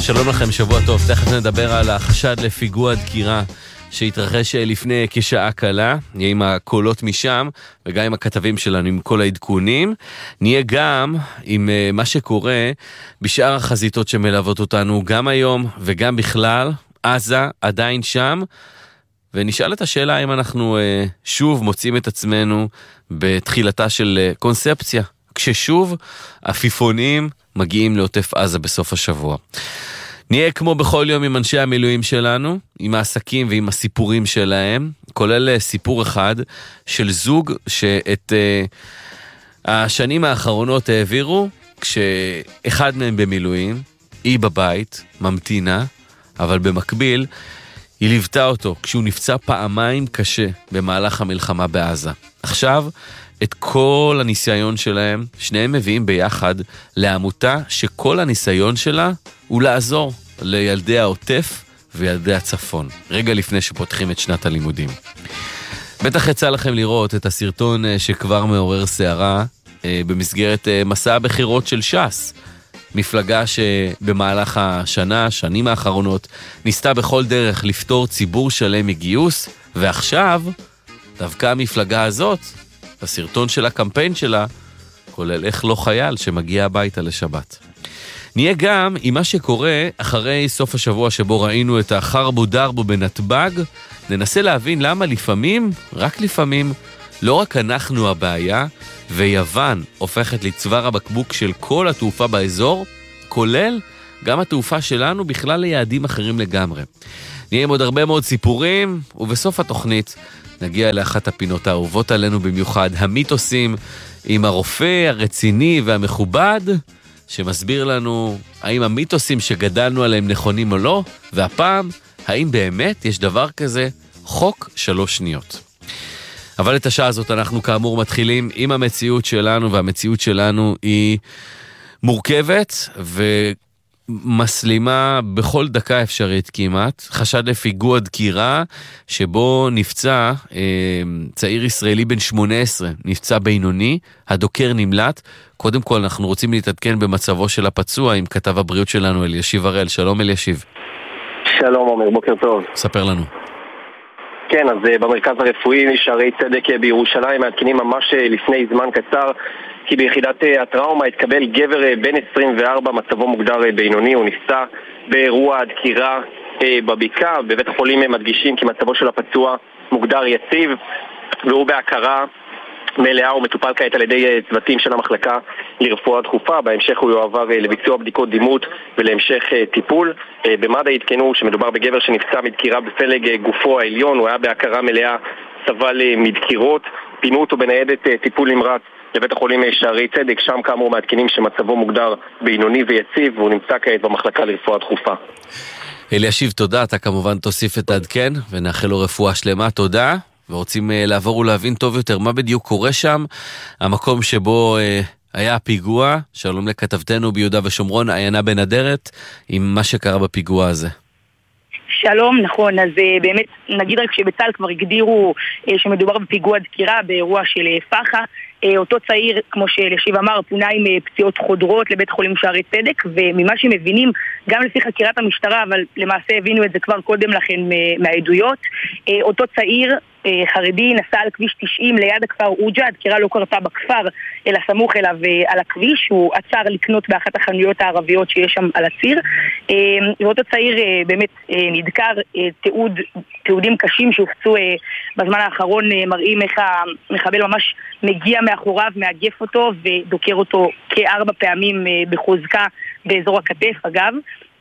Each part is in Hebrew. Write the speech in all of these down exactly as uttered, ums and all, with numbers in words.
שלום לכם, שבוע טוב. תכף נדבר על החשד לפיגוע דקירה שהתרחש לפני כשעה קלה. נהיה עם הקולות משם וגם עם הכתבים שלנו, עם כל העדכונים. נהיה גם עם מה שקורה בשאר החזיתות שמלוות אותנו גם היום וגם בכלל. עזה עדיין שם, ונשאל את השאלה אם אנחנו שוב מוצאים את עצמנו בתחילתה של קונספציה, כששוב עפיפונים מגיעים לעוטף עזה בסוף השבוע. נהיה כמו בכל יום עם אנשי המילואים שלנו, עם העסקים ועם הסיפורים שלהם, כולל סיפור אחד של זוג שאת uh, השנים האחרונות העבירו, כשאחד מהם במילואים, היא בבית, ממתינה, אבל במקביל היא ליוותה אותו כשהוא נפצע פעמיים קשה במהלך המלחמה בעזה. עכשיו, את כל הניסיון שלהם, שניהם מביאים ביחד לעמותה שכל הניסיון שלה הוא לעזור לילדי העוטף וילדי הצפון, רגע לפני שפותחים את שנת הלימודים. בטח יצא לכם לראות את הסרטון שכבר מעורר שערה במסגרת מסע הבחירות של ש"ס, מפלגה שבמהלך השנה, שנים האחרונות, ניסתה בכל דרך לפתור ציבור שלם מגיוס, ועכשיו דווקא המפלגה הזאת, הסרטון של הקמפיין שלה, כולל איך לא חייל שמגיע הביתה לשבת. נהיה גם עם מה שקורה אחרי סוף השבוע שבו ראינו את החרבו דרבו בנתב"ג, ננסה להבין למה לפעמים, רק לפעמים, לא רק אנחנו הבעיה, ויוון הופכת לצוואר הבקבוק של כל התעופה באזור, כולל גם התעופה שלנו בכלל ליעדים אחרים לגמרי. נהיה עם עוד הרבה מאוד סיפורים, ובסוף התוכנית נגיע לאחת הפינות האהובות עלינו במיוחד, המיתוסים, עם הרופא הרציני והמכובד, שמסביר לנו האם המיתוסים שגדלנו עליהם נכונים או לא, והפעם, האם באמת יש דבר כזה חוק שלוש שניות. אבל את השעה הזאת אנחנו כאמור מתחילים עם המציאות שלנו, והמציאות שלנו היא מורכבת ומסלימה בכל דקה אפשרית כמעט. חשד לפיגוע דקירה שבו נפצע אה, צעיר ישראלי בן שמונה עשרה, נפצע בינוני, הדוקר נמלט. קודם כל אנחנו רוצים להתעדכן במצבו של הפצוע עם כתב הבריאות שלנו אלישיב הראל. שלום אלישיב. שלום עומר, בוקר טוב. ספר לנו. כן, אז במרכז הרפואי שערי צדק בירושלים מעדכנים ממש לפני זמן קצר כי ביחידת הטראומה התקבל גבר בן עשרים וארבע, מצבו מוגדר בינוני, הוא נפצע באירוע דקירה בבקעה. בבית החולים מדגישים כי מצבו של הפצוע מוגדר יציב והוא בהכרה מלאה, הוא מטופל כעת על ידי צוותים של המחלקה לרפואה דחופה. בהמשך הוא יועבר לביצוע בדיקות דימות ולהמשך טיפול. במד"א התקנו שמדובר בגבר שנפצע מדקירה בפלג גופו העליון, הוא היה בהכרה מלאה, סבל מדקירות. פינו אותו בניידת טיפול נמרץ לבית החולים שערי צדק, שם כאמור מעדכנים שמצבו מוגדר בינוני ויציב, והוא נמצא כעת במחלקה לרפואה דחופה. אלישיב, תודה, אתה כמובן תוסיף את העדכן ונאחל לו רפואה שלמה. תודה. ורוצים לעבור ולהבין טוב יותר מה בדיוק קורה שם, המקום שבו אה, היה הפיגוע. שלום לכתבתנו ביהודה ושומרון, עיינה בן אדרת, עם מה שקרה בפיגוע הזה. שלום, נכון, אז באמת נגיד רק שבצה"ל כבר הגדירו שמדובר בפיגוע דקירה באירוע של פחה. אותו צעיר, כמו שאלישיב אמר, פונה עם פציעות חודרות לבית חולים שערי צדק, וממה שמבינים, גם לפי חקירת המשטרה, אבל למעשה הבינו את זה כבר קודם לכן מהעדויות, אותו צעיר חרדי נסע על כביש תשעים ליד הכפר אוג'ה, הדקירה לא קרתה בכפר אלא סמוך אליו על הכביש, הוא עצר לקנות באחת החנויות הערביות שיש שם על הציר, ואותו צעיר באמת נדקר. תיעוד, תיעודים קשים שהופצו בזמן האחרון מראים איך המחבל ממש מגיע מאחוריו, מאגף אותו ודוקר אותו כארבע פעמים בחוזקה באזור הכתף. אגב,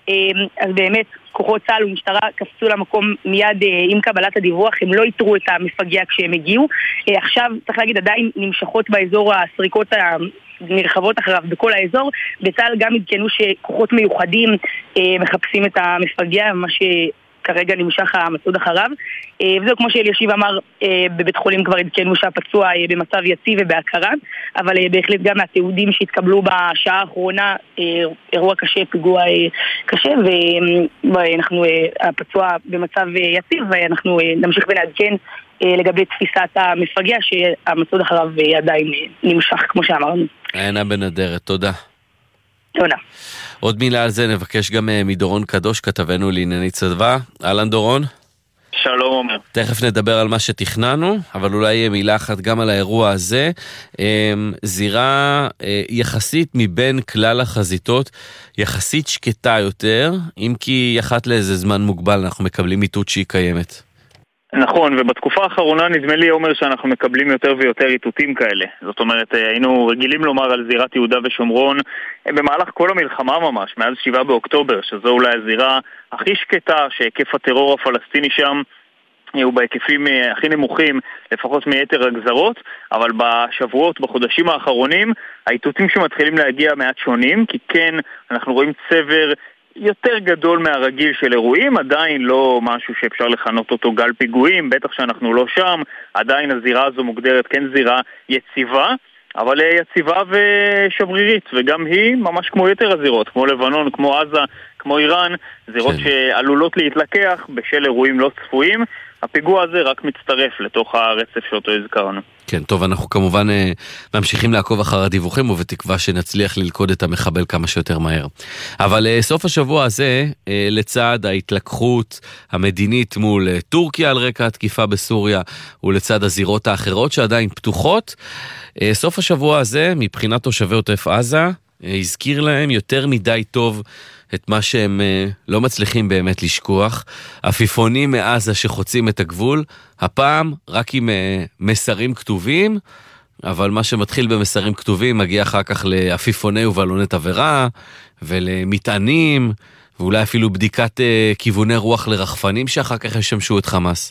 אז באמת כוחות צה"ל ומשטרה קפצו למקום מיד עם קבלת הדיווח, הם לא יתרו את המפגע כשהם הגיעו. עכשיו צריך להגיד עדיין נמשכות באזור הסריקות הנרחבות אחריו בכל האזור. בצה"ל גם עדכנו שכוחות מיוחדים מחפשים את המפגע, מה ש... כרגע נמשך המצוד אחריו, וזהו, כמו שאלישיב אמר, בבית חולים כבר עדכנו שהפצוע במצב יציב ובהכרה, אבל בהחלט גם מהתיעודים שהתקבלו בשעה האחרונה, אירוע קשה, פיגוע קשה, ואנחנו, הפצוע במצב יציב, ואנחנו נמשיך ונעדכן לגבי תפיסת המפגע שהמצוד אחריו עדיין נמשך, כמו שאמרנו. עיינה בן אדרת, תודה. תודה. עוד מילה על זה נבקש גם מדורון קדוש, כתבנו לענייני צבא. אהלן דורון. שלום עומר. תכף נדבר על מה שתכננו, אבל אולי מילה אחת גם על האירוע הזה. זירה יחסית מבין כלל החזיתות, יחסית שקטה יותר, אם כי אחת לאיזה זמן מוגבל אנחנו מקבלים איתות שהיא קיימת. נכון, ובתקופה האחרונה נדמה לי אומר שאנחנו מקבלים יותר ויותר איתותים כאלה. זאת אומרת, היינו רגילים לומר על זירת יהודה ושומרון במהלך כל המלחמה ממש, מאז שבעה באוקטובר, שזו אולי הזירה הכי שקטה, שהיקף הטרור הפלסטיני שם הוא בהיקפים הכי נמוכים, לפחות מיתר הגזרות, אבל בשבועות, בחודשים האחרונים, האיתותים שמתחילים להגיע מעט שונים, כי כן, אנחנו רואים צבר יותר גדול מהרגיל של אירועים, עדיין לא משהו שאפשר לכנות אותו גל פיגועים, בטח שאנחנו לא שם, עדיין הזירה הזו מוגדרת כן זירה יציבה, אבל יציבה ושברירית, וגם היא ממש כמו יתר הזירות, כמו לבנון, כמו עזה, כמו איראן, זירות כן. שעלולות להתלקח בשל אירועים לא צפויים. הפיגוע הזה רק מצטרף לתוך הרצף שאותו הזכרנו. כן, טוב, אנחנו כמובן ממשיכים לעקוב אחר הדיווחים, ובתקווה שנצליח ללכוד את המחבל כמה שיותר מהר. אבל סוף השבוע הזה, לצד ההתלקחות המדינית מול טורקיה על רקע התקיפה בסוריה, ולצד הזירות האחרות שעדיין פתוחות, סוף השבוע הזה, מבחינת תושבי עוטף עזה, הזכיר להם יותר מדי טוב את מה שהם לא מצליחים באמת לשכוח, עפיפונים מעזה שחוצים את הגבול, הפעם רק עם מסרים כתובים, אבל מה שמתחיל במסרים כתובים מגיע אחר כך לעפיפוני ובלוני תבערה, ולמטענים, ואולי אפילו בדיקת כיווני רוח לרחפנים שאחר כך ישמשו את חמאס.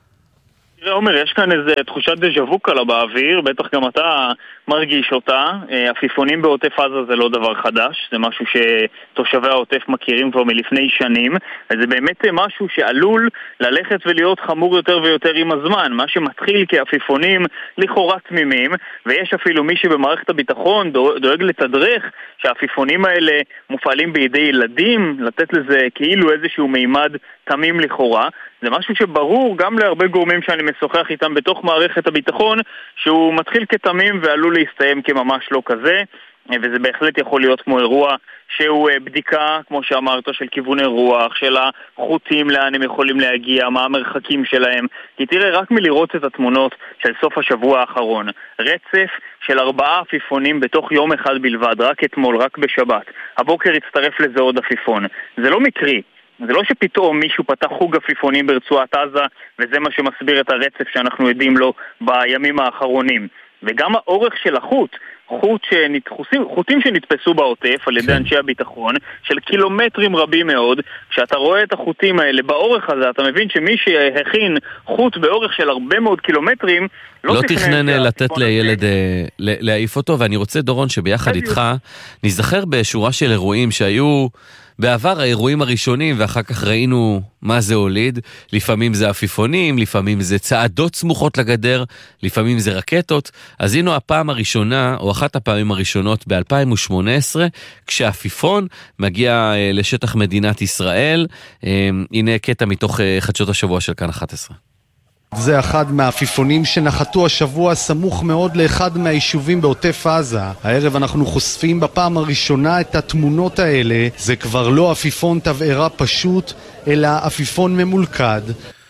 תראה עומר, יש כאן איזו תחושת דז'ה-וו קלה באוויר, בטח גם אתה מרגיש אותה. עפיפונים בעוטף עזה זה לא דבר חדש, זה משהו שתושבי העוטף מכירים כבר מלפני שנים, וזה באמת משהו שעלול ללכת ולהיות חמור יותר ויותר עם הזמן, מה שמתחיל כעפיפונים לכאורה תמימים, ויש אפילו מי שבמערכת הביטחון דואג לתדרך שהעפיפונים האלה מופעלים בידי ילדים, לתת לזה כאילו איזשהו מימד תמים לכאורה. זה משהו שברור גם להרבה גורמים שאני משוחח איתם בתוך מערכת הביטחון, שהוא מתחיל כתמים ועלול להסתיים כממש לא כזה, וזה בהחלט יכול להיות כמו אירוע שהוא בדיקה, כמו שאמרת, של כיווני רוח, של החוטים לאן הם יכולים להגיע, מה המרחקים שלהם. כי תראה, רק מלראות את התמונות של סוף השבוע האחרון, רצף של ארבעה עפיפונים בתוך יום אחד בלבד, רק אתמול, רק בשבת. הבוקר הצטרף לזה עוד עפיפון. זה לא מקרי. זה לא שפתאום מישהו פתח חוג עפיפונים ברצועת עזה, וזה מה שמסביר את הרצף שאנחנו יודעים לו בימים האחרונים. וגם האורך של החוט, חוט שנתחוסים, חוטים שנתפסו בעוטף על ידי אנשי הביטחון, של קילומטרים רבים מאוד. כשאתה רואה את החוטים האלה באורך הזה, אתה מבין שמי שהכין חוט באורך של הרבה מאוד קילומטרים, לא, לא תכנן לתת לילד להעיף אותו. ואני רוצה דורון שביחד איתך נזכר בשורה של אירועים שהיו בעבר האירועים הראשונים, ואחר כך ראינו מה זה הוליד. לפעמים זה עפיפונים, לפעמים זה צעדות סמוכות לגדר, לפעמים זה רקטות. אז הנה הפעם הראשונה, או אחת הפעמים הראשונות ב-אלפיים ושמונה עשרה, כשעפיפון מגיע לשטח מדינת ישראל. הנה קטע מתוך חדשות השבוע של כאן אחת עשרה. זה אחד מהעפיפונים שנחתו השבוע סמוך מאוד לאחד מהיישובים בעוטף עזה. הערב אנחנו חושפים בפעם הראשונה את התמונות האלה. זה כבר לא עפיפון תבערה פשוט, אלא עפיפון ממולכד.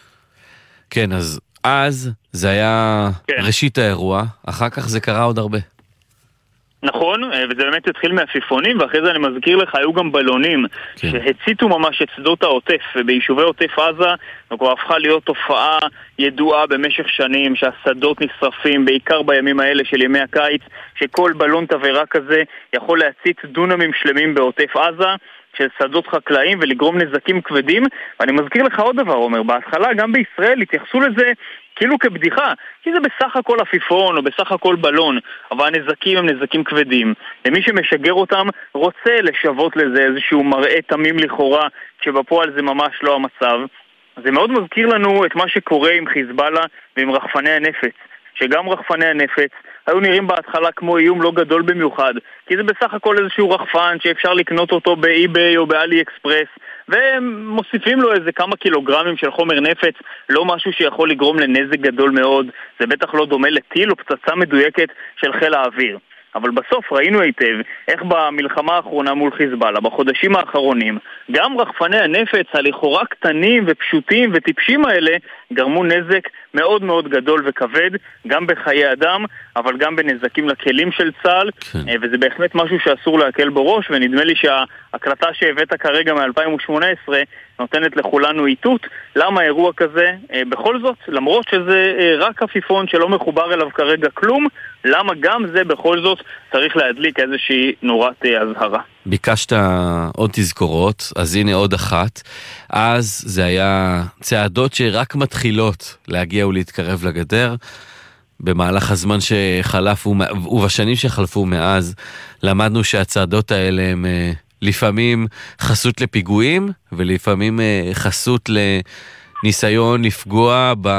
כן, אז אז זה היה כן. ראשית האירוע, אחר כך זה קרה עוד הרבה. נכון, וזה באמת התחיל מעפיפונים, ואחרי זה אני מזכיר לך, היו גם בלונים כן. שהציתו ממש את שדות העוטף, וביישובי עוטף עזה כבר הפכה להיות תופעה ידועה במשך שנים, שהשדות נשרפים, בעיקר בימים האלה של ימי הקיץ, שכל בלון תבערה כזה יכול להצית דונמים שלמים בעוטף עזה, של שדות חקלאים, ולגרום נזקים כבדים. ואני מזכיר לך עוד דבר, אומר, בהתחלה גם בישראל התייחסו לזה כאילו כבדיחה, כי זה בסך הכל עפיפון או בסך הכל בלון, אבל הנזקים הם נזקים כבדים, ומי שמשגר אותם רוצה לשוות לזה איזשהו מראה תמים לכאורה, כשבפועל זה ממש לא המצב. זה מאוד מזכיר לנו את מה שקורה עם חיזבאללה ועם רחפני הנפץ, שגם רחפני הנפץ היו נראים בהתחלה כמו איום לא גדול במיוחד, כי זה בסך הכל איזשהו רחפן שאפשר לקנות אותו באי-ביי או באלי אקספרס, ומוסיפים לו איזה כמה קילוגרמים של חומר נפץ, לא משהו שיכול לגרום לנזק גדול מאוד. זה בטח לא דומה לטיל או פצצה מדויקת של חיל האוויר. אבל בסוף ראינו היטב איך במלחמה האחרונה מול חיזבאללה, בחודשים האחרונים, גם רחפני הנפץ הלכאורה קטנים ופשוטים וטיפשים האלה גרמו נזק מאוד מאוד גדול וכבד, גם בחיי אדם, אבל גם בנזקים לכלים של צה"ל, כן. וזה בהחלט משהו שאסור להקל בו ראש, ונדמה לי שההקלטה שהבאת כרגע מ-אלפיים ושמונה עשרה נותנת לכולנו איתות למה אירוע כזה, בכל זאת, למרות שזה רק עפיפון שלא מחובר אליו כרגע כלום, למה גם זה בכל זאת צריך להדליק איזושהי נורת הזהרה. ביקשת עוד תזכורות, אז הנה עוד אחת. אז זה היה צעדות שרק מתחילות להגיע ולהתקרב לגדר. במהלך הזמן שחלף ובשנים שחלפו מאז, למדנו שהצעדות האלה הם לפעמים חסות לפיגועים, ולפעמים חסות לניסיון לפגוע ב,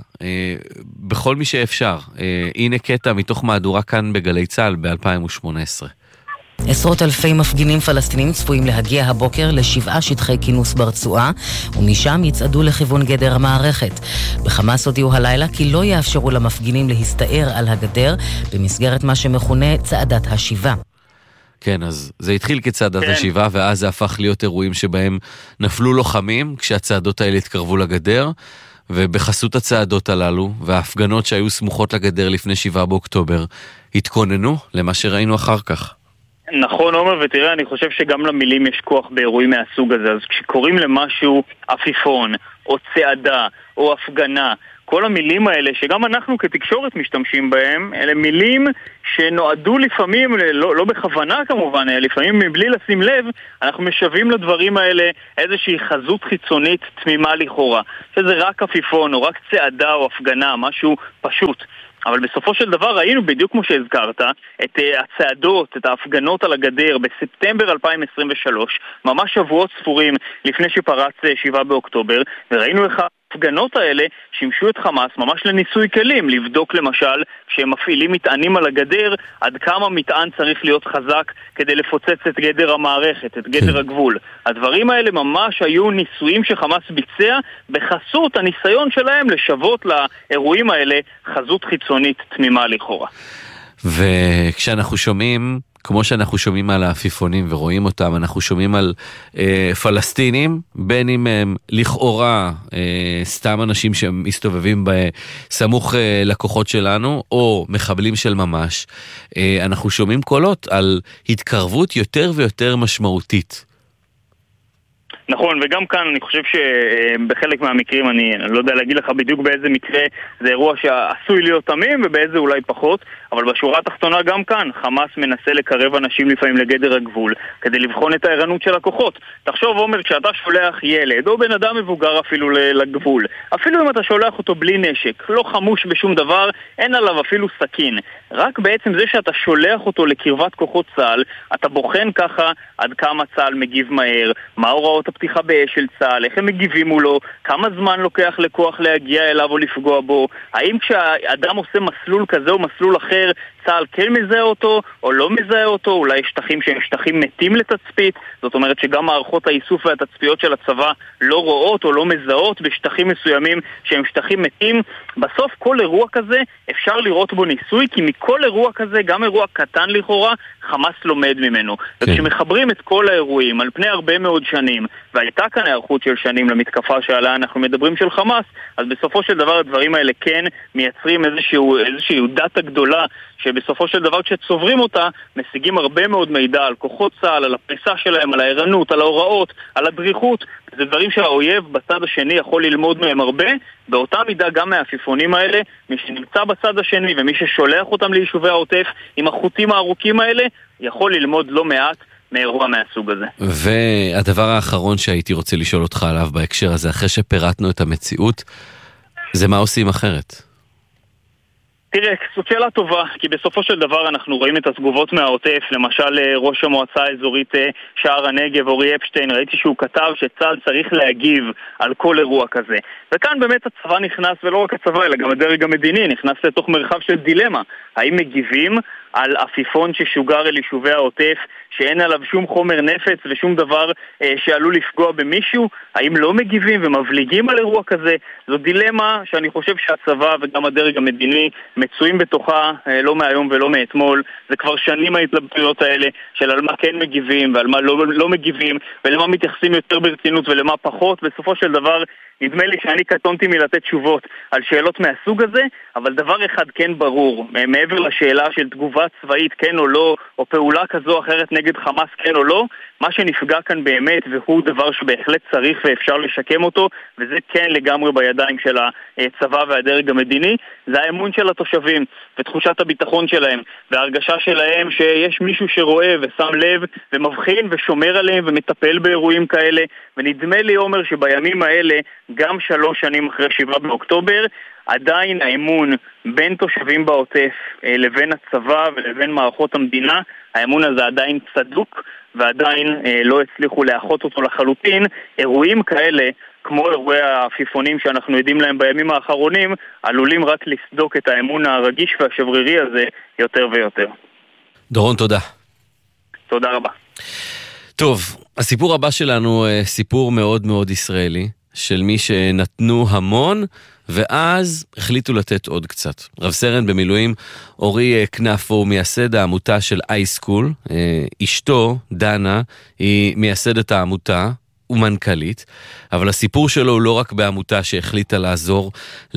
בכל מי שאפשר. הנה קטע מתוך מהדורה כאן בגלי צה"ל ב-אלפיים ושמונה עשרה. עשרות אלפי מפגינים פלסטינים צפויים להגיע הבוקר לשבעה שטחי כינוס ברצועה, ומשם יצעדו לכיוון גדר המערכת. בחמאס הודיעו הלילה כי לא יאפשרו למפגינים להסתער על הגדר במסגרת מה שמכונה צעדת השיבה. כן, אז זה התחיל כצעדת כן. השיבה, ואז זה הפך להיות אירועים שבהם נפלו לוחמים כשהצעדות האלה התקרבו לגדר, ובחסות הצעדות הללו וההפגנות שהיו סמוכות לגדר לפני שבעה באוקטובר התכוננו למה שראינו אחר כך. נכון, עומר, ותראה, אני חושב שגם למילים יש כוח באירועים מהסוג הזה. אז כשקוראים למשהו עפיפון, או צעדה, או הפגנה, כל המילים האלה, שגם אנחנו כתקשורת משתמשים בהם, אלה מילים שנועדו לפעמים, לא, לא בכוונה כמובן, לפעמים מבלי לשים לב, אנחנו משווים לדברים האלה איזושהי חזות חיצונית תמימה לכאורה. שזה רק עפיפון, או רק צעדה, או הפגנה, משהו פשוט. אבל בסופו של דבר ראינו בדיוק כמו שהזכרת את הצעדות, את ההפגנות על הגדר בספטמבר אלפיים עשרים ושלוש, ממש שבועות ספורים לפני שפרץ שבעה באוקטובר, וראינו איך ההפגנות האלה שימשו את חמאס ממש לניסוי כלים, לבדוק למשל כשהם מפעילים מטענים על הגדר, עד כמה מטען צריך להיות חזק כדי לפוצץ את גדר המערכת, את גדר הגבול. הדברים האלה ממש היו ניסויים שחמאס ביצע בחסות הניסיון שלהם לשוות לאירועים האלה חזות חיצונית תמימה לכאורה. וכשאנחנו שומעים, כמו שאנחנו שומעים על העפיפונים ורואים אותם, אנחנו שומעים על אה, פלסטינים, בין אם הם לכאורה אה, סתם אנשים שמסתובבים בסמוך אה, לקוחות שלנו, או מחבלים של ממש, אה, אנחנו שומעים קולות על התקרבות יותר ויותר משמעותית. נכון, וגם כאן אני חושב שבחלק מהמקרים, אני לא יודע להגיד לך בדיוק באיזה מקרה זה אירוע שעשוי להיות תמים ובאיזה אולי פחות, אבל בשורה התחתונה גם כאן חמאס מנסה לקרב אנשים לפעמים לגדר הגבול כדי לבחון את הערנות של הכוחות. תחשוב, עומר, כשאתה שולח ילד או בן אדם מבוגר אפילו לגבול, אפילו אם אתה שולח אותו בלי נשק, לא חמוש בשום דבר, אין עליו אפילו סכין, רק בעצם זה שאתה שולח אותו לקרבת כוחות צה"ל, אתה בוחן ככה עד כמה צה"ל מגיב מהר, מה הוראות הפתיחה באש של צה"ל, איך הם מגיבים מולו, כמה זמן לוקח לכוח להגיע אליו או לפגוע בו, האם כשאדם עושה מסלול כזה או מסלול אחר, צה"ל כן מזהה אותו או לא מזהה אותו, אולי שטחים שהם שטחים מתים לתצפית, זאת אומרת שגם מערכות האיסוף והתצפיות של הצבא לא רואות או לא מזהות בשטחים מסוימים שהם שטחים מתים. בסוף כל אירוע כזה אפשר לראות בו ניסוי, כי מכל אירוע כזה, גם אירוע קטן לכאורה, חמאס לומד ממנו. כן. וכשמחברים את כל האירועים על פני הרבה מאוד שנים, והייתה כאן הערכות של שנים למתקפה שעליה אנחנו מדברים של חמאס, אז בסופו של דבר הדברים האלה כן מייצרים איזשהו, איזשהו דאטה גדולה, שבסופו של דבר כשצוברים אותה, משיגים הרבה מאוד מידע על כוחות צה"ל, על הפריסה שלהם, על הערנות, על ההוראות, על הדריכות. זה דברים שהאויב בצד השני יכול ללמוד מהם הרבה, באותה מידה גם מהעפיפונים האלה, מי שנמצא בצד השני ומי ששולח אותם ליישובי העוטף עם החוטים הארוכים האלה, יכול ללמוד לא מעט מאירוע מהסוג הזה. והדבר האחרון שהייתי רוצה לשאול אותך עליו בהקשר הזה, אחרי שפירטנו את המציאות, זה מה עושים אחרת? תראה, זאת שאלה טובה, כי בסופו של דבר אנחנו רואים את התגובות מהעוטף, למשל ראש המועצה האזורית שער הנגב, אורי אפשטיין, ראיתי שהוא כתב שצה"ל צריך להגיב על כל אירוע כזה. וכאן באמת הצבא נכנס, ולא רק הצבא, אלא גם הדרג המדיני, נכנס לתוך מרחב של דילמה. האם מגיבים על עפיפון ששוגר אל יישובי העוטף, שאין עליו שום חומר נפץ ושום דבר אה, שעלול לפגוע במישהו? האם לא מגיבים ומבליגים על אירוע כזה? זו דילמה שאני חושב שהצבא וגם הדרג המדיני מצויים בתוכה אה, לא מהיום ולא מאתמול. זה כבר שנים ההתלבטויות האלה של על מה כן מגיבים ועל מה לא, לא מגיבים, ולמה מתייחסים יותר ברצינות ולמה פחות. בסופו של דבר נדמה לי שאני קטונתי מלתת תשובות על שאלות מהסוג הזה, אבל דבר אחד כן ברור, מעבר לשאלה של תגובה צבאית כן או לא, או פעולה כזו או אחרת נגד חמאס כן או לא, מה שנפגע כאן באמת, והוא דבר שבהחלט צריך ואפשר לשקם אותו, וזה כן לגמרי בידיים של הצבא והדרג המדיני, זה האמון של התושבים ותחושת הביטחון שלהם, וההרגשה שלהם שיש מישהו שרואה ושם לב ומבחין ושומר עליהם ומטפל באירועים כאלה. ונדמה לי, עומר, שבימים האלה, גם שלוש שנים אחרי שבעה באוקטובר, עדיין האמון בין תושבים בעוטף לבין הצבא ולבין מערכות המדינה, האמון הזה עדיין צדוק, ועדיין לא הצליחו לאחות אותו לחלוטין. אירועים כאלה, כמו אירועי העפיפונים שאנחנו יודעים להם בימים האחרונים, עלולים רק לסדוק את האמון הרגיש והשברירי הזה יותר ויותר. דורון, תודה. תודה רבה. טוב, הסיפור הבא שלנו סיפור מאוד מאוד ישראלי, של מי שנתנו המון ואז החליטו לתת עוד קצת. רב סרן במילואים אורי כנפו, מייסד העמותה של אייסקול. אשתו, דנה, היא מייסדת העמותה ומנכ"לית, אבל הסיפור שלו הוא לא רק בעמותה שהחליטה לעזור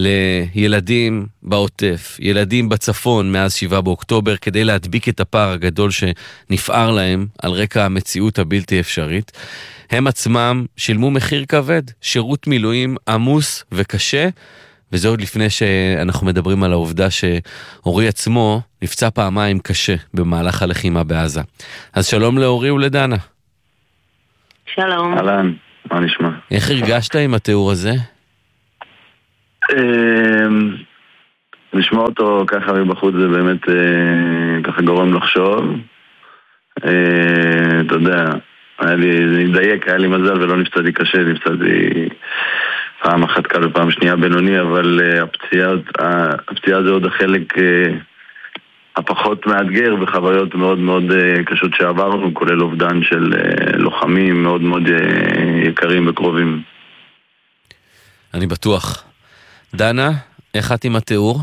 לילדים בעוטף, ילדים בצפון מאז שבעה באוקטובר, כדי להדביק את הפער הגדול שנפער להם על רקע המציאות הבלתי אפשרית. הם עצמם שילמו מחיר כבד, שירות מילואים עמוס וקשה, וזה עוד לפני שאנחנו מדברים על העובדה שאורי עצמו נפצע פעמיים קשה במהלך הלחימה בעזה. אז שלום לאורי ולדנה. שלום. אהלן, מה נשמע? איך הרגשת עם התיאור הזה? נשמע אותו ככה מבחוץ, זה באמת ככה גורם לחשוב. אתה יודע, היה לי, זה נדייק, היה לי מזל ולא נפצעתי קשה, נפצעתי פעם אחת קל ופעם שנייה בינוני, אבל הפציעה, הפציעה זה עוד החלק הפחות מאתגר בחוויות מאוד מאוד קשות שעברנו, כולל אובדן של לוחמים מאוד מאוד יקרים וקרובים. אני בטוח. דנה, איך את עם התיאור?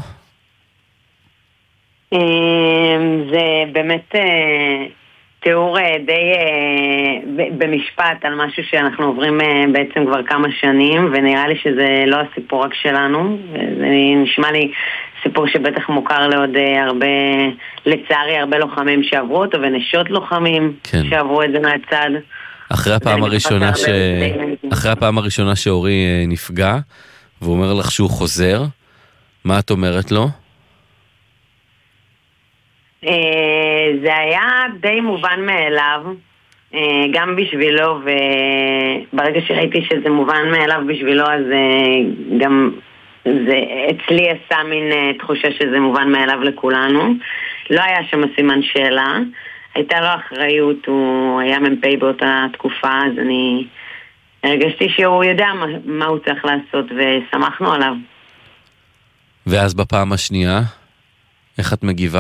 זה באמת תיאור די במשפט על משהו שאנחנו עוברים בעצם כבר כמה שנים, ונראה לי שזה לא הסיפור רק שלנו. זה נשמע לי סיפור שבטח מוכר לעוד הרבה, לצערי הרבה לוחמים שעברו אותו, ונשות לוחמים כן. שעברו את זה מהצד. אחרי הפעם הראשונה ש... אחרי הפעם הראשונה שאורי נפגע, והוא אומר לך שהוא חוזר, מה את אומרת לו? זה היה די מובן מאליו, גם בשבילו, וברגע שראיתי שזה מובן מאליו בשבילו, אז גם זה אצלי עשה מין תחושה שזה מובן מאליו לכולנו. לא היה שם סימן שאלה, הייתה לו אחריות, הוא היה מ"פ באותה תקופה, אז אני הרגשתי שהוא יודע מה, מה הוא צריך לעשות, ושמחנו עליו. ואז בפעם השנייה, איך את מגיבה?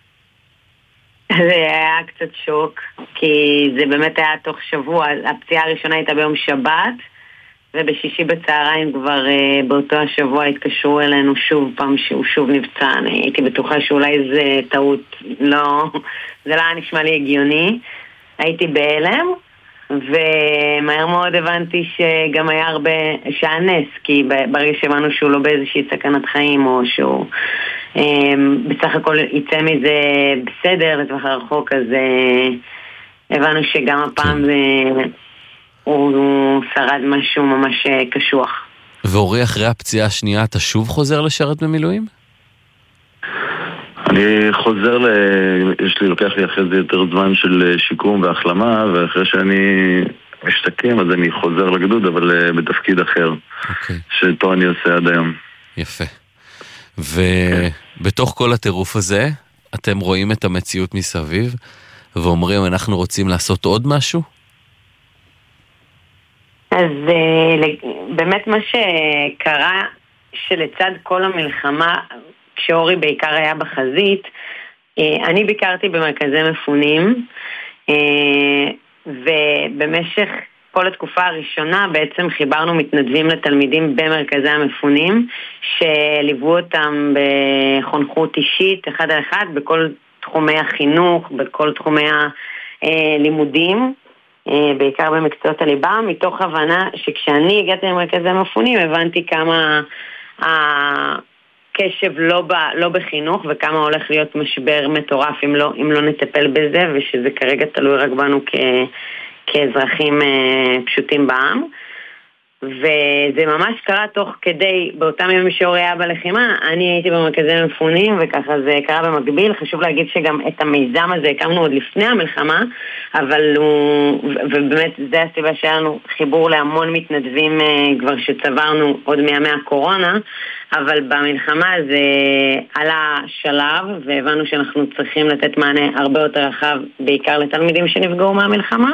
זה היה קצת שוק, כי זה באמת היה תוך שבוע. הפציעה הראשונה הייתה ביום שבת, ובשישי בצהריים כבר uh, באותו השבוע התקשרו אלינו שוב פעם שהוא שוב נפצע. אני הייתי בטוחה שאולי זה טעות, לא, זה לא היה נשמע לי הגיוני. הייתי בהלם, ומהר מאוד הבנתי שגם היה הרבה, שהיה נס, כי ברגע שהבנו שהוא לא באיזושהי סכנת חיים, או שהוא um, בסך הכל יצא מזה בסדר לטווח הרחוק, אז uh, הבנו שגם הפעם זה... הוא שרד משהו ממש קשוח. ואורי, אחרי הפציעה השנייה, אתה שוב חוזר לשרת במילואים? אני חוזר ל... יש לי, לוקח לי אחרי זה יותר זמן של שיקום והחלמה, ואחרי שאני משתקם, אז אני חוזר לגדוד, אבל בתפקיד אחר. אוקיי. שאותו אני עושה עד היום. יפה. ובתוך כל הטירוף הזה, אתם רואים את המציאות מסביב, ואומרים, אנחנו רוצים לעשות עוד משהו? אז באמת מה שקרה, שלצד כל המלחמה, כשאורי בעיקר היה בחזית, אני ביקרתי במרכזי מפונים, ובמשך כל התקופה הראשונה בעצם חיברנו מתנדבים לתלמידים במרכזי המפונים, שליוו אותם בחונכות אישית, אחד על אחד, בכל תחומי החינוך, בכל תחומי הלימודים, בעיקר במקצועות הליבה, מתוך הבנה שכשאני הגעתי למרכזי המפונים, הבנתי כמה הקשב לא, ב, לא בחינוך, וכמה הולך להיות משבר מטורף אם לא, אם לא נטפל בזה, ושזה כרגע תלוי רק בנו כ, כאזרחים פשוטים בעם. וזה ממש קרה תוך כדי, באותם ימים שאורי היה בלחימה, אני הייתי במרכזי מפונים, וככה זה קרה במקביל. חשוב להגיד שגם את המיזם הזה הקמנו עוד לפני המלחמה, אבל הוא, ובאמת זה הסיבה שהיה לנו חיבור להמון מתנדבים כבר שצברנו עוד מימי הקורונה, אבל במלחמה זה עלה שלב, והבנו שאנחנו צריכים לתת מענה הרבה יותר רחב, בעיקר לתלמידים שנפגעו מהמלחמה.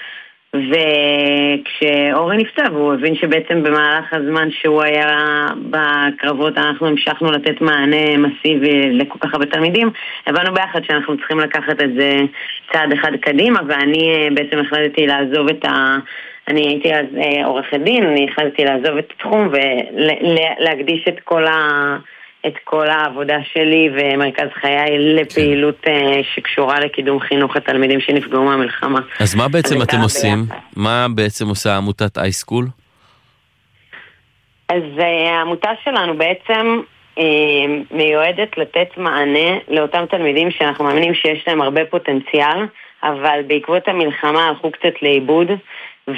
וכשאורי נפצע, הוא הבין שבעצם במהלך הזמן שהוא היה בקרבות אנחנו המשכנו לתת מענה מסיבי לכל כך הרבה תלמידים. הבנו ביחד שאנחנו צריכים לקחת את זה צעד אחד קדימה, ואני בעצם החלטתי לעזוב את ה... אני הייתי אז עורכת דין, אני החלטתי לעזוב את התחום ולהקדיש את כל ה... את כל העבודה שלי ומרכז חיי לפעילות שקשורה לקידום חינוך התלמידים שנפגעו מהמלחמה. אז מה בעצם אתם עושים? מה בעצם עושה עמותת iSchool? אז העמותה שלנו בעצם מיועדת לתת מענה לאותם תלמידים שאנחנו מאמינים שיש להם הרבה פוטנציאל, אבל בעקבות המלחמה הלכו קצת לאיבוד, ו...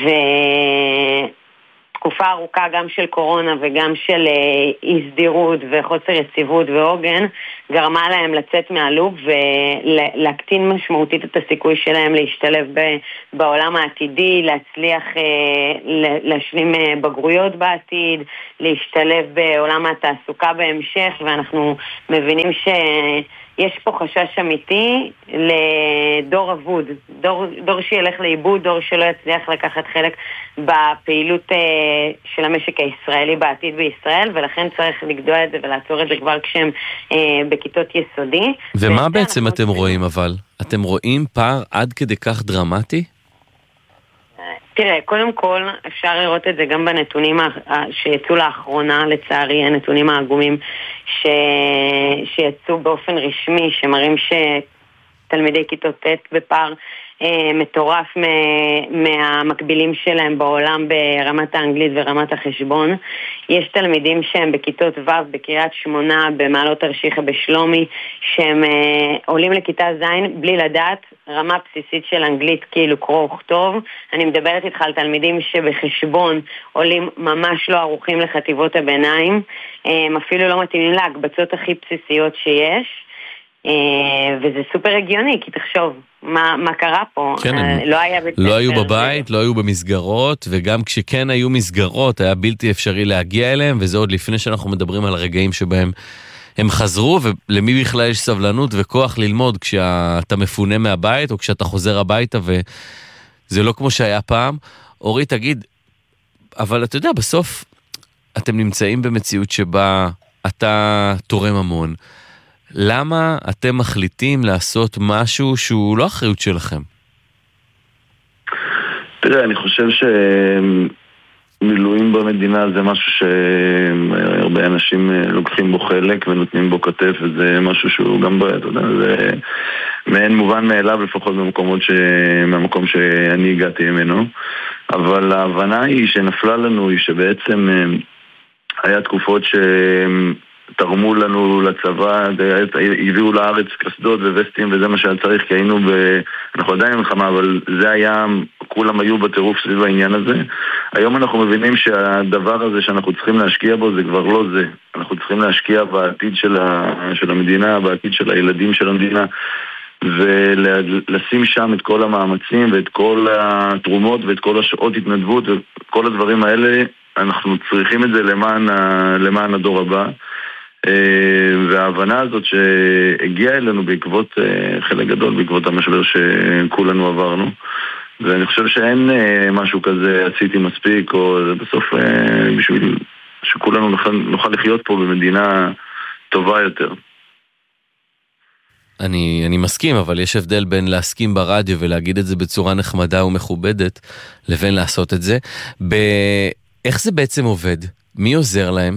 תקופה ארוכה גם של קורונה וגם של אי סדירות וחוסר יציבות ועוגן גרמה להם לצאת מהלופ ולהקטין משמעותית את הסיכוי שלהם להשתלב בעולם העתידי, להצליח להשלים בגרויות בעתיד, להשתלב בעולם התעסוקה בהמשך, ואנחנו מבינים ש... יש פה חשש אמיתי לדור אבוד, דור, דור שילך לאיבוד, דור שלא יצליח לקחת חלק בפעילות uh, של המשק הישראלי בעתיד בישראל, ולכן צריך לגדוע את זה ולעצור את זה כבר כשהם uh, בכיתות יסודי. ומה בעצם אתם רואים אבל? אתם רואים פער עד כדי כך דרמטי? תראה, קודם כל אפשר לראות את זה גם בנתונים שיצאו לאחרונה, לצערי, הנתונים העגומים ש... שיצאו באופן רשמי, שמראים שתלמידי כיתות ט' בפער אה, מטורף מהמקבילים שלהם בעולם ברמת האנגלית ורמת החשבון. יש תלמידים שהם בכיתות ו' בקריית שמונה, במעלות תרשיחא בשלומי, שהם אה, עולים לכיתה ז' בלי לדעת רמה בסיסית של אנגלית, כאילו קרוא וכתוב. אני מדברת איתך על תלמידים שבחשבון עולים ממש לא ערוכים לחטיבות הביניים, הם אפילו לא מתאימים להקבצות הכי בסיסיות שיש, וזה סופר הגיוני, כי תחשוב, מה, מה קרה פה? כן, לא, היה לא היו בבית, לא היו במסגרות, וגם כשכן היו מסגרות, היה בלתי אפשרי להגיע אליהם, וזה עוד לפני שאנחנו מדברים על הרגעים שבהם הם חזרו, ולמי בכלל יש סבלנות וכוח ללמוד כשאתה מפונה מהבית, או כשאתה חוזר הביתה, וזה לא כמו שהיה פעם. אורי, תגיד, אבל אתה יודע, בסוף אתם נמצאים במציאות שבה אתה תורם המון. למה אתם מחליטים לעשות משהו שהוא לא אחריות שלכם? תראה, אני חושב שמילואים במדינה זה משהו שהרבה אנשים לוקחים בו חלק ונותנים בו כתף, וזה משהו שהוא גם בו, אתה יודע, זה מעין מובן מאליו לפחות במקומות ש... מהמקום שאני הגעתי ממנו. אבל ההבנה היא שנפלה לנו היא שבעצם היה תקופות ש... תרמו לנו לצבא, הביאו לארץ קסדות ווסטים, וזה מה שהיה צריך, כי היינו ב... אנחנו עדיין במלחמה, אבל זה היה, כולם היו בטירוף סביב העניין הזה. היום אנחנו מבינים שהדבר הזה שאנחנו צריכים להשקיע בו זה כבר לא זה. אנחנו צריכים להשקיע בעתיד של, ה... של המדינה, בעתיד של הילדים של המדינה, ולשים שם את כל המאמצים ואת כל התרומות ואת כל השעות התנדבות וכל הדברים האלה. אנחנו צריכים את זה למען, למען הדור הבא. וההבנה הזאת שהגיעה אלינו בעקבות חלק גדול, בעקבות המשבר שכולנו עברנו, ואני חושב שאין משהו כזה עשיתי מספיק, או בסוף בשביל שכולנו נוכל, נוכל לחיות פה במדינה טובה יותר. אני, אני מסכים, אבל יש הבדל בין להסכים ברדיו ולהגיד את זה בצורה נחמדה ומכובדת, לבין לעשות את זה. ב... איך זה בעצם עובד? מי עוזר להם?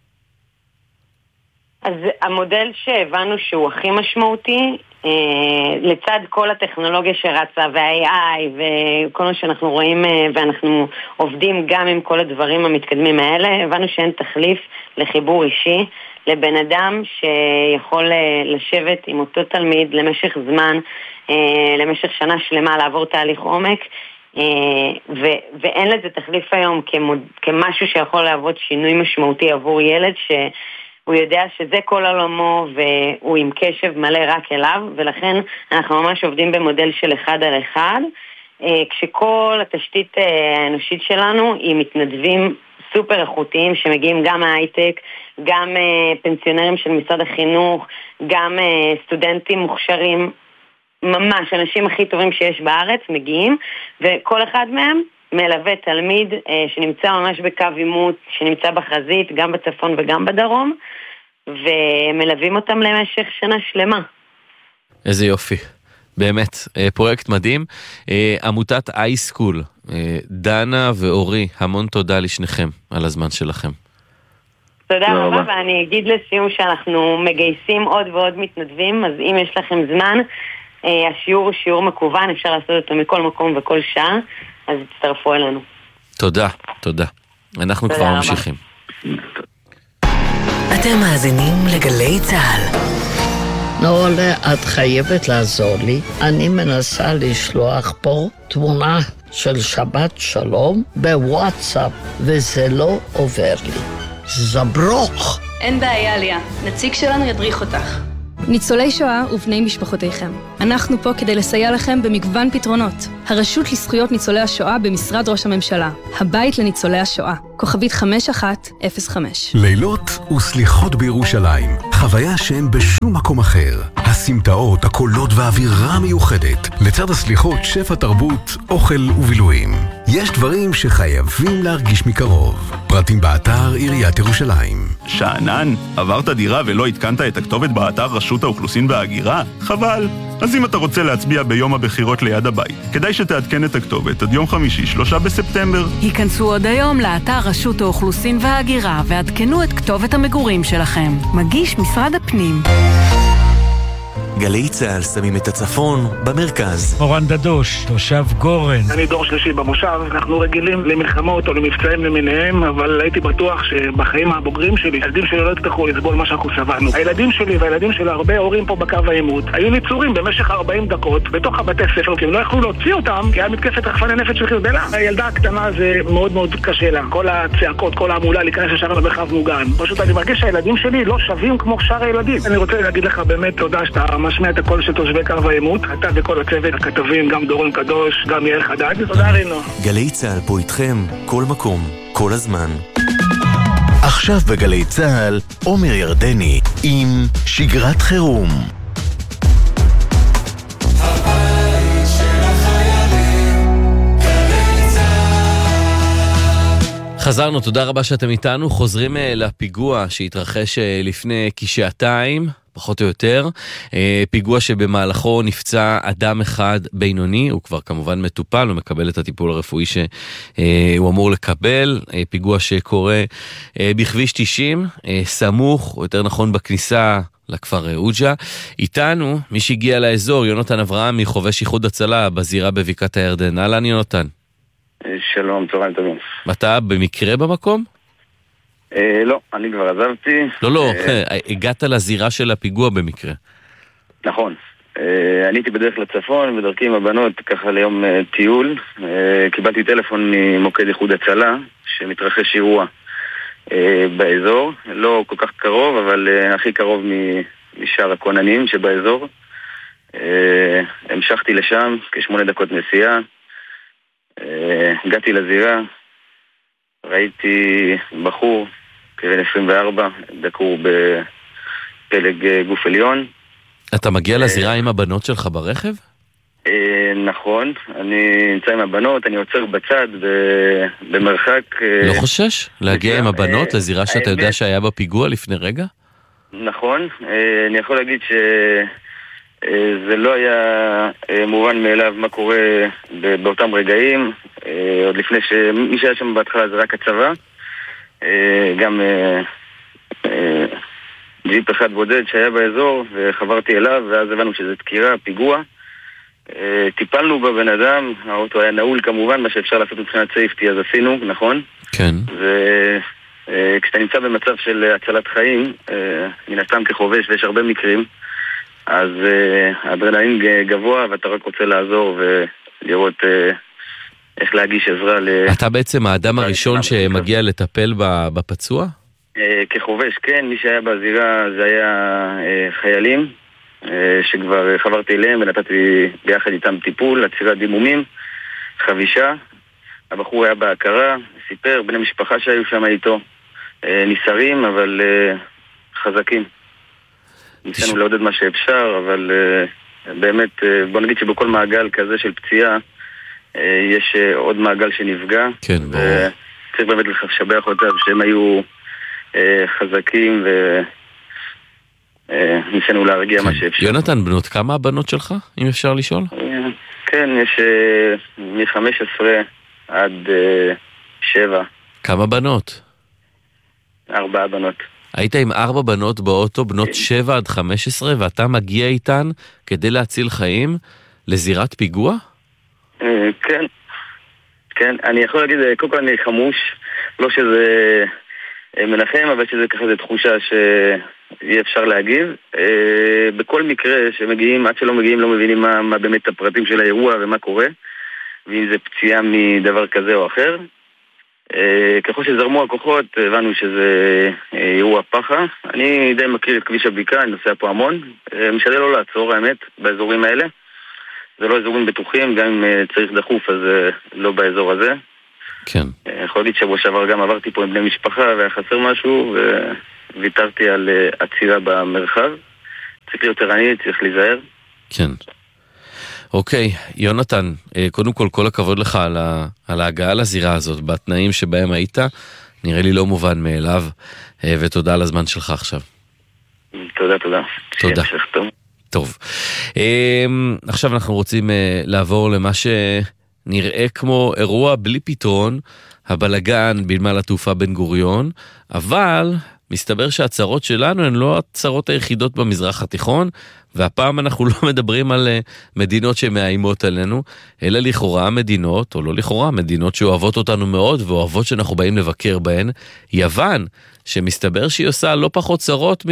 אז המודל שהבנו שהוא הכי משמעותי, אה, לצד כל הטכנולוגיה שרצה וה-איי איי וכל מה שאנחנו רואים, אה, ואנחנו עובדים גם עם כל הדברים המתקדמים האלה, הבנו שאין תחליף לחיבור אישי, לבן אדם שיכול לשבת עם אותו תלמיד למשך זמן, למשך שנה שלמה, לעבור תהליך עומק, ו- ואין לזה תחליף היום כמוד, כמשהו שיכול להוות שינוי משמעותי עבור ילד שהוא יודע שזה כל עולמו והוא עם קשב מלא רק אליו, ולכן אנחנו ממש עובדים במודל של אחד על אחד, כשכל התשתית האנושית שלנו היא מתנדבים סופר איכותיים שמגיעים גם מההייטק, גם uh, פנסיונרים של משרד החינוך, גם uh, סטודנטים מוכשרים, ממש אנשים הכי טובים שיש בארץ מגיעים, וכל אחד מהם מלווה תלמיד uh, שנמצא ממש בקו עימות, שנמצא בחזית, גם בצפון וגם בדרום, ומלווים אותם למשך שנה שלמה. איזה יופי. באמת, פרויקט מדהים. עמותת אייסקול, דנה ואורי, המון תודה לשניכם על הזמן שלכם. תודה רבה, ואני אגיד לסיום שאנחנו מגייסים עוד ועוד מתנדבים, אז אם יש לכם זמן, השיעור הוא שיעור מקוון, אפשר לעשות אותו מכל מקום וכל שעה, אז תצטרפו אלינו. תודה, תודה. אנחנו כבר ממשיכים. אתם מאזינים לגלי צהל. נעולה, את חייבת לעזור לי. אני מנסה לשלוח פה תמונה של שבת שלום בוואטסאפ, וזה לא עובר לי. זברוך. אין בעיה, ליה. נציג שלנו ידריך אותך. ניצולי שואה ובני משפחותיכם. אנחנו פה כדי לסייע לכם במגוון פתרונות. הרשות לזכויות ניצולי השואה במשרד ראש הממשלה. הבית לניצולי השואה. כוכבית חמש אחת אפס חמש. לילות וסליחות בירושלים. חוויה שאין בשום מקום אחר. הסמטאות, הקולות והאווירה המיוחדת. לצד הסליחות, שפע תרבות, אוכל ובילויים. יש דברים שחייבים להרגיש מקרוב. פרטים באתר עיריית ירושלים. שענן, עברת דירה ולא התקנת את הכתובת באתר רשות האוכלוסין וההגירה? חבל. אז אם אתה רוצה להצביע ביום הבחירות ליד הבית, כדאי שתעדכן את הכתובת עד יום חמישי, שלושה בספטמבר. היכנסו עוד היום לאתר רשות האוכלוסין וההגירה ועדכנו את כתובת המגורים שלכם. מגיש משרד הפנים. גלי צהל שמים את הצפון במרכז. אורן דדוש, תושב גורן. אני דור שלישי במושב, אנחנו רגילים למלחמות או למבצעים למיניהם, אבל הייתי בטוח שבחיים הבוגרים שלי, הילדים שלי לא יצטרכו לסבול מה שאנחנו סבלנו. הילדים שלי והילדים של הרבה הורים פה בקו העימות היו ניצורים במשך ארבעים דקות בתוך הבתי ספר, כי הם לא יכלו להוציא אותם, כי היה מתקפת רחפני נפץ של חיזבאללה. הילדה הקטנה זה מאוד מאוד קשה לה. כל הצעקות, כל העמולה להיכנס ישר למרחב מוגן. פשוט אני מרגיש שהילדים שלי לא שווים כמו שאר הילדים. אני רוצה להגיד לך באמת תודה שאתה משמיע את הקול של תושבי קו העימות, אתה וכל הצוות, הכתבים, גם דורון קדוש, גם יאיר חדד. תודה רינו. גלי צהל פה איתכם, כל מקום, כל הזמן. עכשיו בגלי צהל, עומר ירדני עם שגרת חירום. חזרנו, תודה רבה שאתם איתנו. חוזרים לפיגוע שהתרחש לפני כשעתיים, פחות או יותר, פיגוע שבמהלכו נפצע אדם אחד בינוני, הוא כבר כמובן מטופל, הוא מקבל את הטיפול הרפואי שהוא אמור לקבל, פיגוע שקורה בכביש תשעים, סמוך, או יותר נכון בכניסה לכפר אוג'ה. איתנו, מי שהגיע לאזור, יונתן אברהם מחובש איחוד הצלה בזירה בבקעת הירדן. אהלן יונתן. שלום, צהריים טובים. אתה במקרה במקום? אה, לא, אני כבר עזבתי. לא, לא, הגעת לזירה של הפיגוע במקרה. נכון. אה, אני הייתי בדרך לצפון, בדרכי עם הבנות, ככה ליום אה, טיול. אה, קיבלתי טלפון ממוקד איחוד הצלה, שמתרחש אירוע אה, באזור. לא כל כך קרוב, אבל אה, הכי קרוב משאר הכוננים שבאזור. אה, המשכתי לשם, כשמונה דקות נסיעה. אה, הגעתי לזירה, ראיתי בחור, כבן עשרים וארבע, דקור בפלג גוף עליון. אתה מגיע לזירה עם הבנות שלך ברכב? נכון, אני נמצא עם הבנות, אני עוצר בצד, במרחק... לא חושש? להגיע עם הבנות לזירה שאתה יודע שהיה בפיגוע לפני רגע? נכון, אני יכול להגיד זה לא היה מובן מאליו מה קורה באותם רגעים, עוד לפני שמי שהיה שם בהתחלה זה רק הצבא, גם ג'יפ אחד בודד שהיה באזור וחברתי אליו, ואז הבנו שזה דקירה, פיגוע. טיפלנו בבן אדם, האוטו היה נעול כמובן, מה שאפשר לעשות מבחינת סייפטי אז עשינו, נכון? כן. וכשאתה נמצא במצב של הצלת חיים, מן הסתם כחובש ויש הרבה מקרים, אז האדרנלין גבוה ואתה רק רוצה לעזור ולראות איך להגיש עזרה. אתה בעצם האדם הראשון שמגיע לטפל בפצוע? כחובש, כן. מי שהיה בזירה זה היה חיילים שכבר חברתי אליהם ונתתי ביחד איתם טיפול, עצירת דימומים, חבישה. הבחור היה בהכרה, סיפר, בני משפחה שהיו שם איתו, ניסרים אבל חזקים. ניסינו לעודד מה שאפשר, אבל באמת בוא נגיד שבכל מעגל כזה של פציעה יש עוד מעגל שנפגע. כן, ברור. צריך באמת לשבח אותם שהם היו חזקים וניסינו להרגיע מה שאפשר. יונתן, בנות כמה הבנות שלך, אם אפשר לשאול? כן, יש מ-חמש עשרה עד שבע. כמה בנות? ארבעה בנות. היית עם ארבע בנות באוטו, בנות שבע עד חמש עשרה, ואתה מגיע איתן כדי להציל חיים לזירת פיגוע? כן, כן. אני יכול להגיד, קודם כל אני חמוש, לא שזה מנחם, אבל שזה ככה זה תחושה שאי אפשר להגיב. בכל מקרה שמגיעים, עד שלא מגיעים לא מבינים מה, מה באמת הפרטים של האירוע ומה קורה, ואם זה פציעה מדבר כזה או אחר. ככל שזרמו הכוחות, הבנו שזה אירוע פחה. אני די מכיר את כביש הבקעה, אני נוסע פה המון. משתדל לא לעצור, האמת, באזורים האלה. זה לא אזורים בטוחים, גם אם צריך דחוף, אז לא באזור הזה. כן. יכול להגיד שבוע שעבר גם עברתי פה עם בני משפחה, והיה חסר משהו, וויתרתי על עצירה במרחב. צריך להיות ערני, צריך להיזהר. כן. אוקיי, יונתן, קודם כל כל הכבוד לך על, ה, על ההגעה לזירה הזאת, בתנאים שבהם היית, נראה לי לא מובן מאליו, ותודה על הזמן שלך עכשיו. תודה, תודה. תודה. טוב. טוב. עכשיו אנחנו רוצים לעבור למה שנראה כמו אירוע בלי פתרון, הבלגן בנמל התעופה בן גוריון, אבל מסתבר שהצרות שלנו הן לא הצרות היחידות במזרח התיכון, והפעם אנחנו לא מדברים על מדינות שמאיימות עלינו, אלא לכאורה מדינות, או לא לכאורה, מדינות שאוהבות אותנו מאוד, ואוהבות שאנחנו באים לבקר בהן. יוון, שמסתבר שהיא עושה לא פחות צרות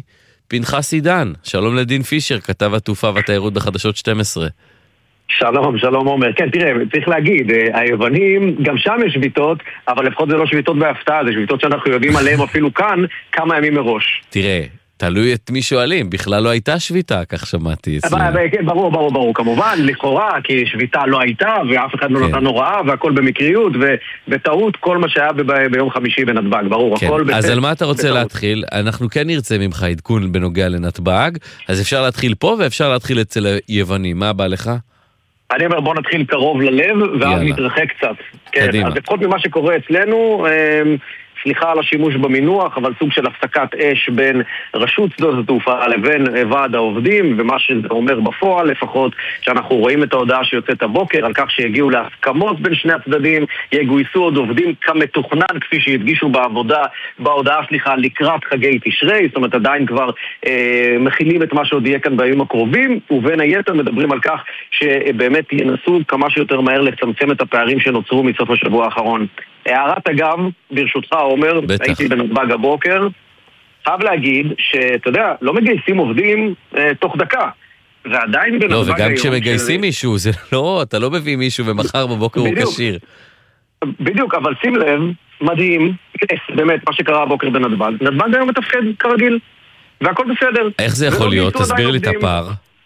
מפנחס עידן. שלום לדין פישר, כתב התעופה והתיירות בחדשות שתים עשרה. שלום, שלום עומר. כן, תראה, צריך להגיד, היוונים, גם שם יש שביתות, אבל לפחות זה לא שביתות בהפתעה, זה שביתות שאנחנו יודעים עליהם אפילו כאן, כמה ימים מראש. תראה, תלוי את מי שואלים, בכלל לא הייתה שביתה, כך שמעתי. ברור, ברור, ברור, כמובן, לכאורה, כי שביתה לא הייתה, ואף אחד לא נתן הוראה, והכל במקריות, ובטעות כל מה שהיה ביום חמישי בנתב"ג, ברור, הכל בסדר. אז על מה אתה רוצה להתחיל? אנחנו כן נרצה ממך עדכון בנוגע לנתב"ג, אז אפשר להתחיל פה, ואפשר להתחיל אצל היוונים. מה בא לך? אני אומר, בוא נתחיל קרוב ללב, ואז נתרחק קצת. כן, אז לפחות ממה שקורה אצלנו, סליחה על השימוש במינוח, אבל סוג של הפסקת אש בין רשות שדות התעופה לבין ועד העובדים, ומה שזה אומר בפועל, לפחות שאנחנו רואים את ההודעה שיוצאת הבוקר, על כך שיגיעו להסכמות בין שני הצדדים, יגויסו עוד עובדים כמתוכנן, כפי שהדגישו בעבודה, בהודעה, סליחה, לקראת חגי תשרי, זאת אומרת עדיין כבר אה, מכילים את מה שעוד יהיה כאן בימים הקרובים, ובין היתר מדברים על כך שבאמת ינסו כמה שיותר מהר לצמצם את הפערים שנוצרו מסוף השבוע האחרון. הערת אגב, ברשותך עומר, הייתי בנתב"ג הבוקר, חייב להגיד שאתה יודע, לא מגייסים עובדים אה, תוך דקה, ועדיין בנתב"ג לא, וגם כשמגייסים של... מישהו, זה לא, אתה לא מביא מישהו ומחר בבוקר הוא כשיר. בדיוק, אבל שים לב, מדהים, באמת מה שקרה הבוקר בנתב"ג, נתב"ג היום מתפקד כרגיל, והכל בסדר. איך זה יכול להיות? תסביר לי את הפער.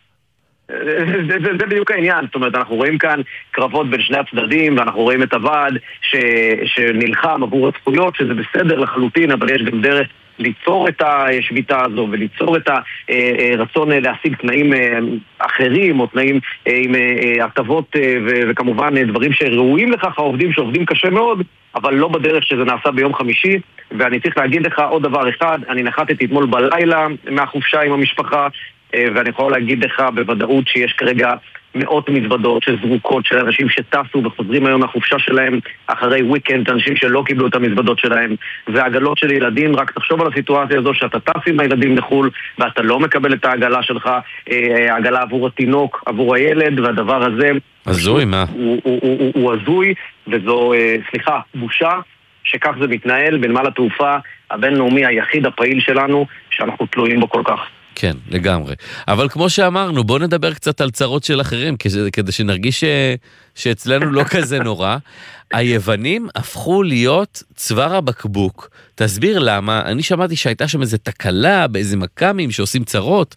זה, זה, זה, זה בדיוק העניין, זאת אומרת, אנחנו רואים כאן קרבות בין שני הצדדים, ואנחנו רואים את הוועד ש, שנלחם עבור הזכויות, שזה בסדר לחלוטין, אבל יש גם דרך ליצור את השביתה הזו, וליצור את הרצון להשיג תנאים אחרים, או תנאים עם הטבות, וכמובן דברים שראויים לכך, העובדים שעובדים קשה מאוד, אבל לא בדרך שזה נעשה ביום חמישי. ואני צריך להגיד לך עוד דבר אחד, אני נחתתי אתמול בלילה מהחופשה עם המשפחה, ואני יכול להגיד לך בוודאות שיש כרגע מאות מזוודות שזרוקות של אנשים שטסו וחוזרים היום מהחופשה שלהם אחרי וויקנד, אנשים שלא קיבלו את המזוודות שלהם, ועגלות של ילדים. רק תחשוב על הסיטואציה הזו שאתה טס עם הילדים לחול ואתה לא מקבל את העגלה שלך, העגלה עבור התינוק, עבור הילד, והדבר הזה הזוי, מה? הוא, הוא, הוא, הוא, הוא הזוי, וזו, סליחה, בושה שכך זה מתנהל בנמל התעופה הבינלאומי היחיד הפעיל שלנו שאנחנו תלויים בו כל כך. כן, לגמרי. אבל כמו שאמרנו, בואו נדבר קצת על צרות של אחרים, כדי שנרגיש ש... שאצלנו לא כזה נורא. היוונים הפכו להיות צוואר הבקבוק. תסביר למה. אני שמעתי שהייתה שם איזו תקלה, באיזה מקמים שעושים צרות.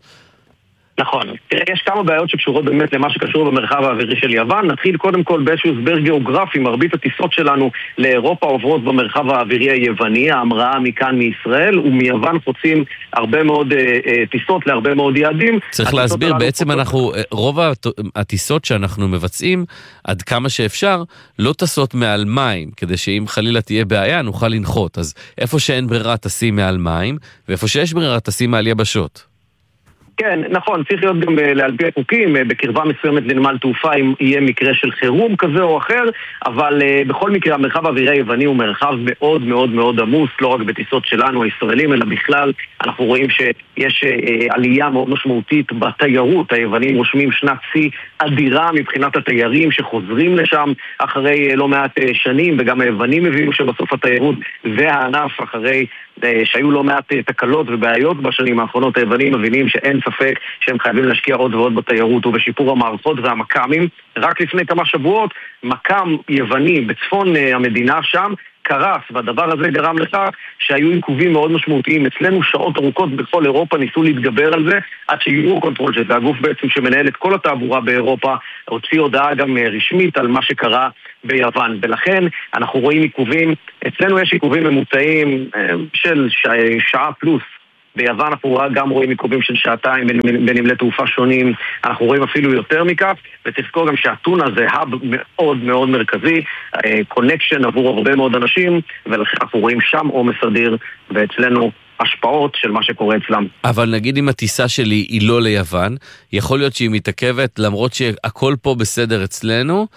נכון. תראה, יש כמה בעיות שקשורות באמת למה שקשור במרחב האווירי של יוון. נתחיל קודם כל באיזשהו הסבר גיאוגרפי. מרבית הטיסות שלנו לאירופה עוברות במרחב האווירי היווני, ההמראה מכאן מישראל, ומיוון חוצים הרבה מאוד אה, אה, טיסות להרבה מאוד יעדים. צריך להסביר, בעצם אנחנו, רוב הטיסות שאנחנו מבצעים, עד כמה שאפשר, לא טסות מעל מים, כדי שאם חלילה תהיה בעיה, נוכל לנחות. אז איפה שאין ברירה טסים מעל מים, ואיפה שיש ברירה טסים מעל יבשות. כן, נכון, צריך להיות גם להלפי החוקים, בקרבה מסוימת לנמל תעופה אם יהיה מקרה של חירום כזה או אחר, אבל בכל מקרה המרחב האווירי היווני הוא מרחב מאוד מאוד מאוד עמוס, לא רק בטיסות שלנו הישראלים, אלא בכלל אנחנו רואים שיש עלייה מאוד משמעותית בתיירות. היוונים רושמים שנת שיא אדירה מבחינת התיירים שחוזרים לשם אחרי לא מעט שנים, וגם היוונים הביאו שבסוף התיירות והענף אחרי שהיו לא מעט תקלות ובעיות בשנים האחרונות. היוונים מבינים שאין ספק שהם חייבים להשקיע עוד ועוד בתיירות ובשיפור המערכות והמקמים. רק לפני כמה שבועות מקם יווני בצפון המדינה שם קרס, והדבר הזה גרם לכך שהיו עיכובים מאוד משמעותיים. אצלנו שעות ארוכות בכל אירופה ניסו להתגבר על זה, עד שיורו קונטרול, שזה הגוף בעצם שמנהל את כל התעבורה באירופה, הוציא הודעה גם רשמית על מה שקרה ביוון. ולכן אנחנו רואים עיכובים, אצלנו יש עיכובים ממוצעים של שעה פלוס. ביוון אנחנו גם רואים עיכובים של שעתיים בנמלי תעופה שונים, אנחנו רואים אפילו יותר מכך, ותזכור גם שהטונה זה האב מאוד מאוד מרכזי, קונקשן עבור הרבה מאוד אנשים, ולכן אנחנו רואים שם עומס אדיר, ואצלנו השפעות של מה שקורה אצלם. אבל נגיד אם הטיסה שלי היא לא ליוון, יכול להיות שהיא מתעכבת למרות שהכל פה בסדר אצלנו,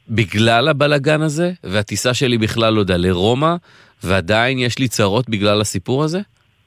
בגלל הבלגן הזה, והטיסה שלי בכלל לא יודע לרומא, ועדיין יש לי צרות בגלל הסיפור הזה?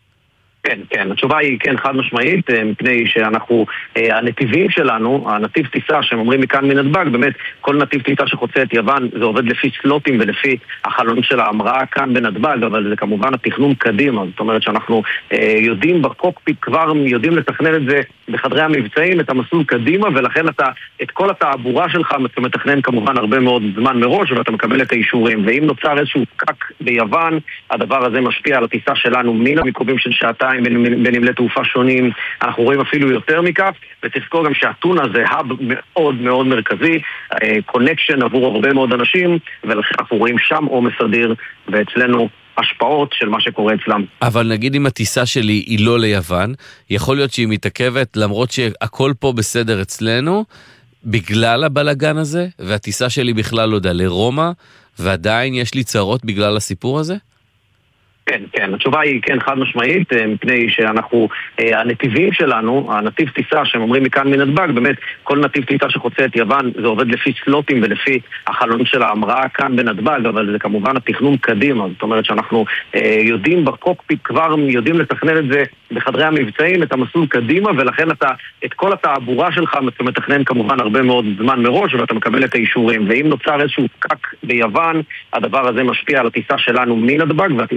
כן, כן, התשובה היא כן חד משמעית, מפני שאנחנו, הנתיבים שלנו, הנתיב טיסה שהם אומרים מכאן מנתב"ג, באמת כל נתיב טיסה שחוצה את יוון זה עובד לפי סלוטים ולפי החלון של ההמראה כאן בנתב"ג, אבל זה כמובן התכנון קדימה, זאת אומרת שאנחנו יודעים בקוקפיט כבר, יודעים לתכנן את זה בחדרי המבצעים, את המסלול קדימה, ולכן אתה, את כל התעבורה שלך אתה מתכנן כמובן הרבה מאוד זמן מראש, ואתה מקבל את האישורים, ואם נוצר איזשהו פקק ביוון, הדבר הזה משפיע על הטיסה שלנו מן המיקובים של שעתיים בנמלי תעופה שונים, אנחנו רואים אפילו יותר מכך, ותזכור גם שהטונה זה האב מאוד מאוד מרכזי, קונקשן עבור הרבה מאוד אנשים, ולכן אנחנו רואים שם עומס אדיר, ואצלנו השפעות של מה שקורה אצלם. אבל נגיד אם הטיסה שלי היא לא ליוון, יכול להיות שהיא מתעכבת למרות שהכל פה בסדר אצלנו, בגלל הבלגן הזה, והטיסה שלי בכלל לא יודע לרומא, ועדיין יש לי צרות בגלל הסיפור הזה? כן, כן, התשובה היא כן חד משמעית, מפני שאנחנו, הנתיבים שלנו, הנתיב טיסה שהם אומרים מכאן מנתב"ג, באמת כל נתיב טיסה שחוצה את יוון זה עובד לפי סלוטים ולפי החלון של ההמראה כאן בנתב"ג, אבל זה כמובן התכנון קדימה, זאת אומרת שאנחנו יודעים בקוקפיט כבר, יודעים לתכנן את זה בחדרי המבצעים, את המסלול קדימה, ולכן אתה, את כל התעבורה שלך אתה מתכנן כמובן הרבה מאוד זמן מראש, ואתה מקבל את האישורים, ואם נוצר איזשהו פקק ביוון, הדבר הזה משפיע על הטיסה שלנו מנתב"ג,